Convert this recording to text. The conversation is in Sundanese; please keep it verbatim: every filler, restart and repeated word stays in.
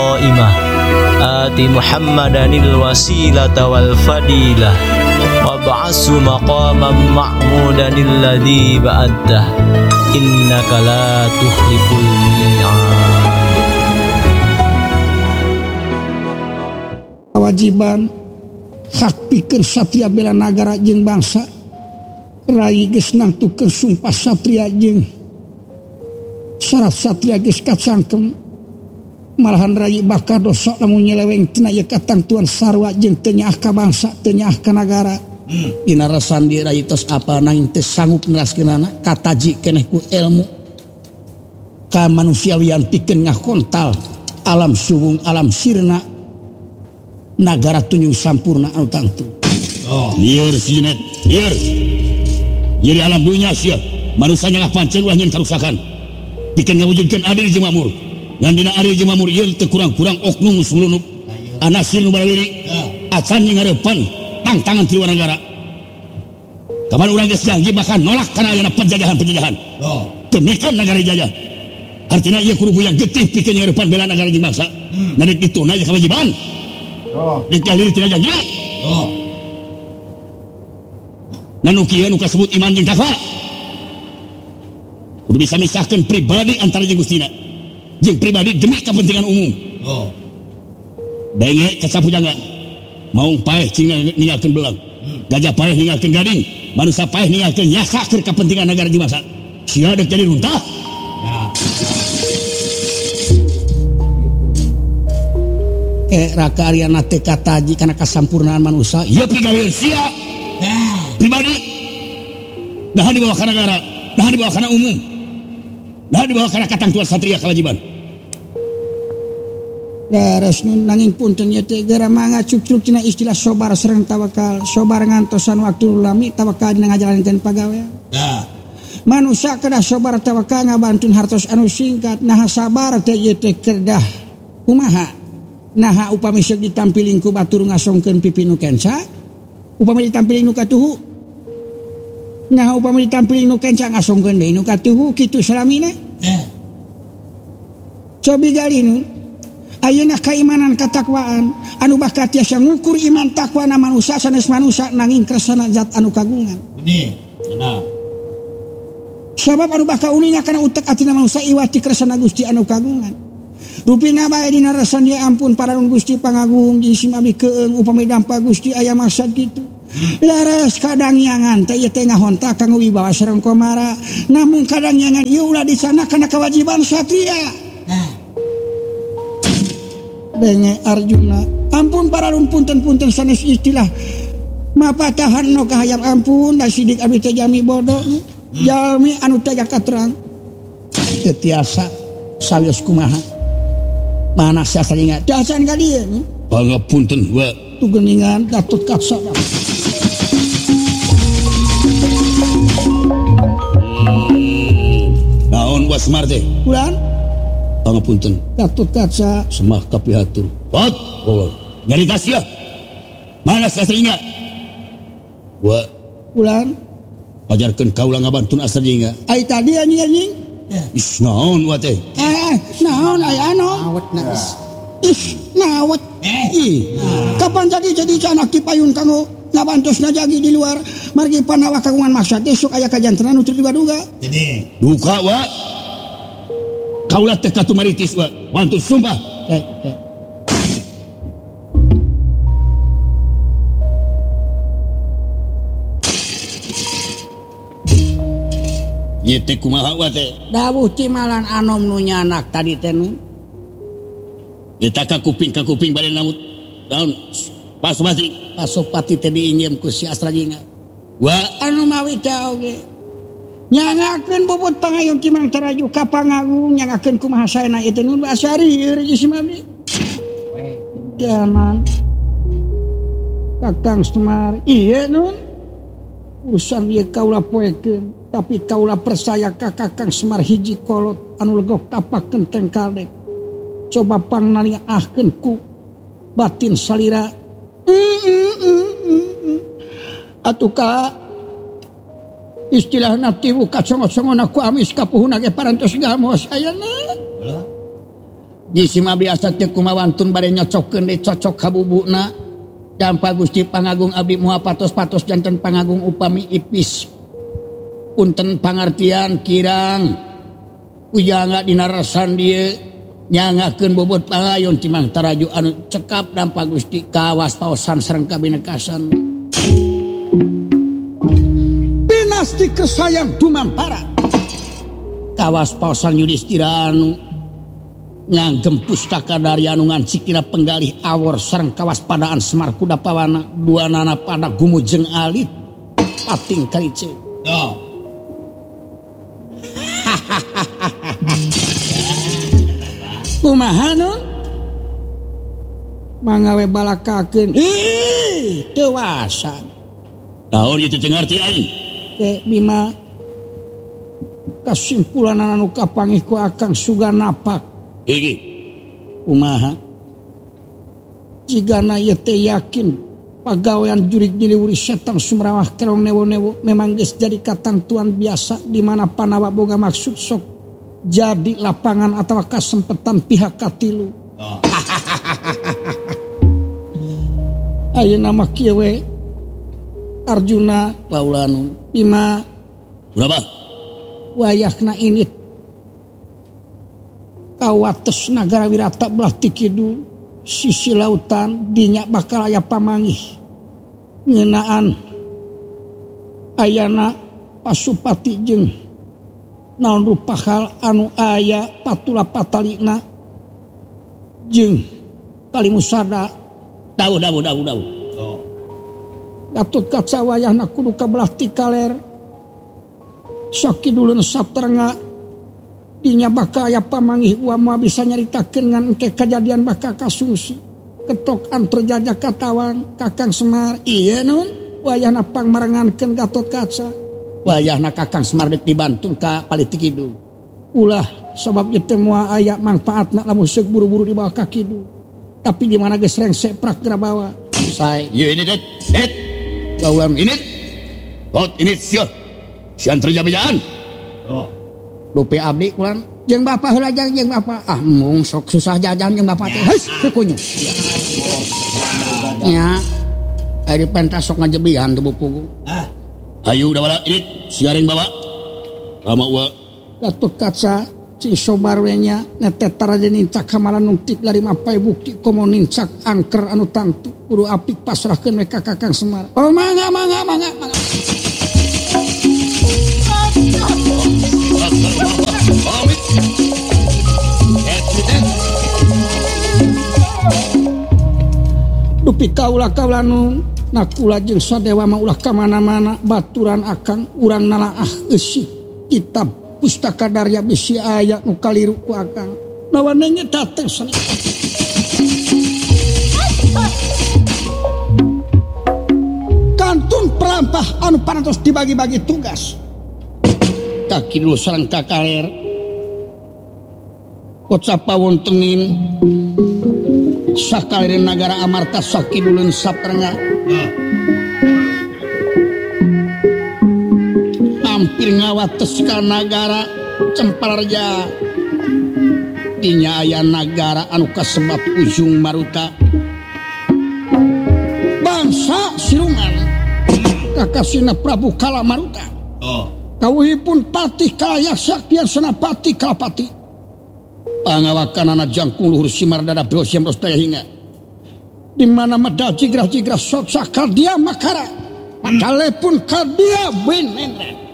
imah ati Muhammadanil wasilata wal fadilah wab'asu maqaman ma'mudanil ladzi ba'addah innaka la tukhliful mi'ad. Kewajiban hak pikeun satria bela nagara jeung bangsa rai geus nangtukeun sumpah satria jeung syarat satria geus kacangkem malahan rai bakal dosa lamun nyeleweng tina ieu katantuan sarua jeung teu nyaah ka bangsa teu nyaah ka nagara. hmm. Dina rasandi rai tos apa nanging teu sanggup neraskeunana kataji keneh ku ilmu ka manusiawian pikeun ngakontal alam suwung alam sirna nagara tunjung sampurna anu tangtu. Oh, lieur sinet, lieur. Jadi alam dunia sia manusia yang pancen ulah nyen karusakan. Pikeun ngawujudkeun adil jeung makmur. Ngan dina adil jeung makmur ieu teu kurang-kurang oknum sulunuk anasil nu barawiri acan jeung ngarepan tangtangan ti luar negara. Kapan urang geus janji bakal nolak kana aya penjajahan-penjajahan. Oh, demikian negara dijajah. Artinya ieu kudu buyang getih pikeun ngarepan bela negara jeung bangsa. Hmm. Ngan dituna ieu kewajiban. Oh, dikali tidak janji. Oh. Nanu kieu nu kasebut iman jeung takwa. Kudu bisa misahkeun pribadi antara jeung Gustina. Jeung pribadi demi kepentingan umum. Oh. Benge kasapujangga. Maung paeh cing ninggalkeun belang. Hmm. Gajah paeh ninggalkeun gading. Manusia paeh ninggalkeun nyaka keur kepentingan negara jeung bangsa. Sia dek jadi runtah. Nah. Eh raka ariana teh kataji kana kasampurnaan manusia ieu pigaweun sia pribadi dahan dibawa ka negara dahan dibawa kana umum dahan dibawa kana katantuan satria kewajiban. Daras nun nanging punten ieu teh gara manga cuk-cuk tina istilah sobar sareng tawakal sobar ngantosan waktu lami tawakal dina ngajalaneun pagawean. Nah, manusia kedah sobar tawakal ngabantuin hartos anu singkat nah sabar teh ieu teh kedah kumaha. Nah upami sok ditampilin ku batur ngasongkeun pipi nu kenca upami ditampilin nu katuhu nah upami ditampilin nu kenca ngasongkeun deui nu katuhu kitu salamina. eh. Cobi galinu ayeuna kaimanan katakwaan anu bakal tiasa ngukur iman takwa na manusia sanes manusia nanging kersana zat anu kagungan. Bener. Nah. Sabab anu bakal uninga kana utek atina manusia iwati kersana Gusti anu kagungan. Rupina bae dina rasan dia ampun paraun Gusti pangagung jeung sim abdi keung upami dampa Gusti aya maksud kitu. Laras kadang yangan teh ieu teh ngahontak kanggo wibawa sareng komara. Namun kadang yangan ieu ulah disana kana kewajiban satria. Benge Arjuna, ampun paraun punten-punten sanes istilah mapatahan no kahayang ampun da sidik abdi teh jami bodoh. Jalmi anu teh katerang. Teu tiasa sawios kumaha. Mana sasa ingat dasan kalian pangapunten wa tugeningan Gatut Kaca. Naon wasmar teh ulan pangapunten Gatut Kaca semah kapihatur wat oh nyarita sia mana sasa ingat wa ulan ajarkeun kaula ngabantun asal ingat ai tadi anjing anjing is naon wa teh eh naon aya anu awet nangis ih nawet ih kapan jadi jadi anak ti payun kanggo ngabantosna jagi di luar margi panawa kagungan maksud esuk aya kajantenan nu teu diduga jadi duka wa kaula teh katumaritis wa wantu sumpah eh, eh. Ieu teh kumaha wa teh? Dawuh timalan anom nu nyanak tadi teh nu. Eta ka kuping ka kuping bade namut. Daun Pasupati, Pasupati teh diinjem ku si Asrajinga. Wa anu mawi teh oge. Nyangakeun bobot pangayun ti Mang Taraju ka Pangagung nyangakeun kumaha saena ieu teh nu basari ieu si Mami. Jaman. Kakang Semar, ieu nu urusan ieu kaula poekeun. Tapi kaulah percaya ka Kakang Semar hiji kolot anu legok tapakeun tengkaldek. Coba pangnaliahkeun ku batin salira. Mm, mm, mm, mm, mm. Atuka istilahna tiwu kacongos-congona ku amis kapuhuna ge parantos gamos ayeuna. Jisima biasa teu kumawantun bade nyocokeun deui cocok kabubuna. Dampa Gusti Pangagung abdi moal patos-patos janten Pangagung upami ipis. Punten pangartian kirang ujanga dina rasan dieu nyangakeun bobot pangayon timang taraju anu cekap dampa Gusti kawas paosan sareng kabinekasan. Dinasti kesayang dumampara. Kawas paosan Yudhistira anu nganggem pustaka dari anu ngancikina penggalih awor sareng kawaspadaan Semar Kudapawana dua nana pada gumujeng alit pating karice. Oh. Kumaha nu? Mangawe balakakeun. Ih, dewasa. Tahu ieu teh ngarti aing. Ke Bima kasimpulan anu kapanggih ku Akang Suganapak. Iki Kumaha jigana ieu teh yakin pagawean jurig diliwuri setan sumrawah kerong newo-newo memang geus jadi katantuan biasa di mana panawa boga maksud sok jadi lapangan atawa kasempetan pihak katilu. Oh. Ayeuna mah kieu we Arjuna Paulanu Bima berapa wayahna ini kawates nagara Wirata belah ti kidul sisi lautan dinya bakal aya pamanggih ngeunaan ayana Pasupati jeung naon rupa hal anu aya patula patalina jeung Kalimusada. Dawu dawu dawu dawu. Oh. Gatut kaca wayahna kudu kabelah ti kaler sakidulun saterengah dinya bakal aya pamanggih uam bisa nyaritakeun ngan engke kejadian bakal kasungsi ketok antro jajak katawan Kakang Semar. Ieu nun wayahna pangmarengankeun Gatot Kaca. Wayahna Kakang Semar dek dibantu ka Paliti Kidul. Ulah sabab ieu teh moal aya mangpaatna lamun seuk buru-buru dibawa ka kidul. Tapi di mana geus rengsek prak bawa. Sae. Ieu ini det. Det. Baulan ini. Kot ini sia. Sian terjabejaan. Oh. Lupe abdi kulan jeung bapa heula jeung bapa ah mung sok susah jajan jeung bapa teh heus kukunyu nya ari pentas sok ngajebihan teu bupugu ah ayo udah wala ini siaring bawa rama wa Gatot Kaca Cisobar we nya netet taraje nincak kamalan nungtik lari mapai bukti komo nincak angker anu tantu kudu apik pasrahkeun we ka Kakang Semar. Oh mangga mangga mangga mangga. Dupi kaulah kaulah nu nakula jeung sadewa mah ulah ka mana-mana baturan akan urang nalaah eusi kitab pustaka darya bisi aya nu kaliru ku Akang. Nawana nyeta teh sani. Kantun perampah anu parantos dibagi-bagi tugas. Kaki dulu sareng kakaler kocapa wontengin sakalireun nagara Amarta sakidulun saprengah hampir ngawates ka nagara Cemparja dinya aya nagara anu kasebat Ujung Maruta bangsa Sirungan kakasina Prabu Kalamaruta. Oh. Kawuhipun patih kalayak saktian senapati kalapati pangawakan anak jangkung luhur Simar Dada Brosiam Rostaya hingga di mana medal cigrah-cigrah sok sakal dia makara padalepun kadia benenren